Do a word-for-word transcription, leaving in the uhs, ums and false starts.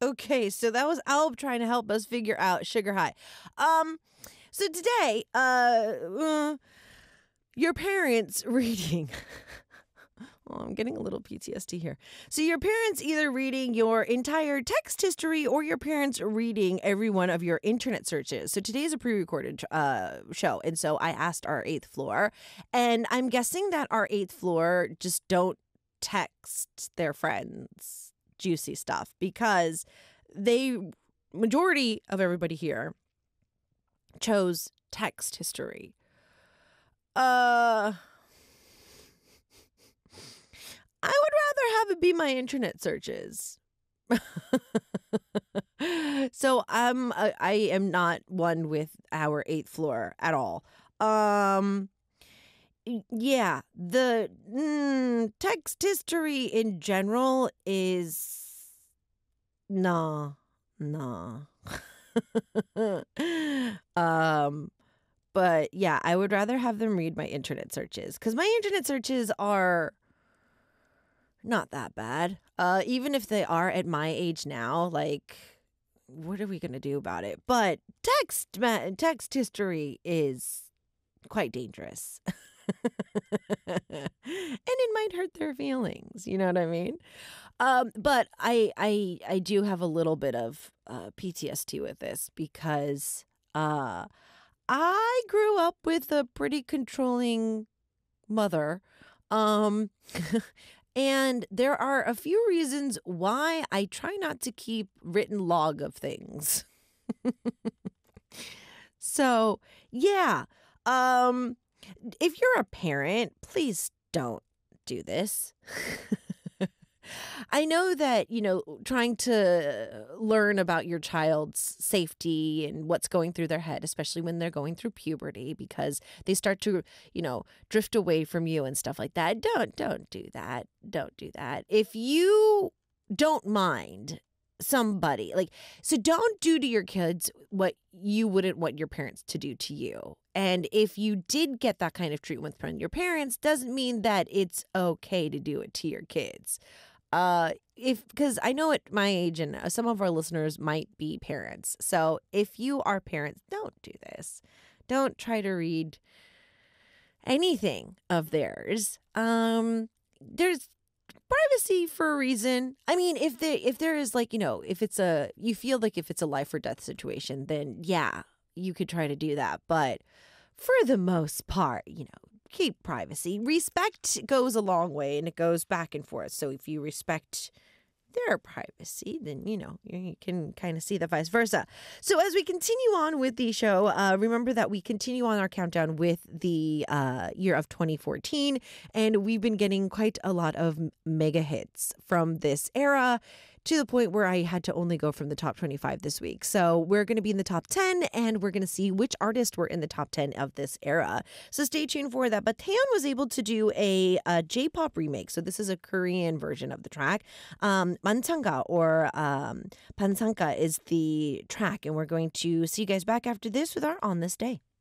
Okay, so that was Alb trying to help us figure out Sugar High. Um, so today, uh, uh your parents reading. Oh, I'm getting a little P T S D here. So your parents either reading your entire text history or your parents reading every one of your internet searches. So today's a pre-recorded uh, show. And so I asked our eighth floor, and I'm guessing that our eighth floor just don't text their friends juicy stuff because they, majority of everybody here chose text history. Uh... I would rather have it be my internet searches. So um, I, I am not one with our eighth floor at all. Um, yeah, the mm, text history in general is nah, nah. um, but yeah, I would rather have them read my internet searches because my internet searches are not that bad. Uh, even if they are at my age now, like, what are we going to do about it? But text, ma- text history is quite dangerous. And it might hurt their feelings. You know what I mean? Um, but I, I, I do have a little bit of uh, P T S D with this because uh, I grew up with a pretty controlling mother. Um, And there are a few reasons why I try not to keep written log of things. So, yeah. Um, if you're a parent, please don't do this. I know that, you know, trying to learn about your child's safety and what's going through their head, especially when they're going through puberty, because they start to, you know, drift away from you and stuff like that. Don't, don't do that. Don't do that. If you don't mind somebody, like, so don't do to your kids what you wouldn't want your parents to do to you. And if you did get that kind of treatment from your parents, doesn't mean that it's okay to do it to your kids. Uh, if because I know at my age and some of our listeners might be parents. So if you are parents, don't do this. Don't try to read anything of theirs. Um, there's privacy for a reason. I mean, if they if there is like, you know, if it's a you feel like if it's a life or death situation, then yeah, you could try to do that. But for the most part, you know, keep privacy. Respect goes a long way and it goes back and forth. So if you respect their privacy, then, you know, you can kind of see the vice versa. So as we continue on with the show, uh, remember that we continue on our countdown with the uh, year of twenty fourteen. And we've been getting quite a lot of mega hits from this era, to the point where I had to only go from the top twenty-five this week. So we're going to be in the top ten, and we're going to see which artists were in the top ten of this era. So stay tuned for that. But Taeyeon was able to do a, a J-pop remake. So this is a Korean version of the track. Um, Manchanga or um, Pansanka is the track. And we're going to see you guys back after this with our On This Day.